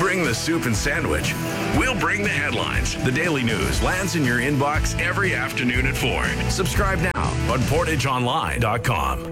bring the soup and sandwich. We'll bring the headlines. The Daily News lands in your inbox every afternoon at 4. Subscribe now on PortageOnline.com.